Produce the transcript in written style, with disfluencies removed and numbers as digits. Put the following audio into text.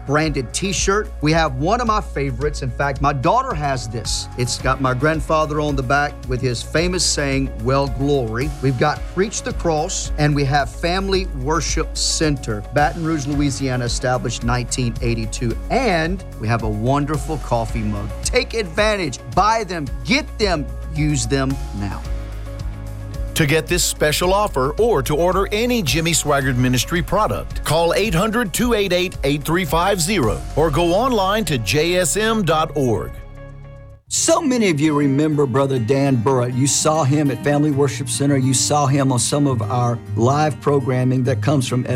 branded t-shirt. We have one of my favorites. In fact, my daughter has this. It's got my grandfather on the back with his famous saying, "Well, glory." We've got Preach the Cross, and we have Family Worship Center, Baton Rouge, Louisiana, established 1982. And we have a wonderful coffee mug. Take advantage. Buy them. Get them. Use them now. To get this special offer or to order any Jimmy Swaggart Ministry product, call 800-288-8350 or go online to jsm.org. So many of you remember Brother Dan Burritt. You saw him at Family Worship Center. You saw him on some of our live programming that comes from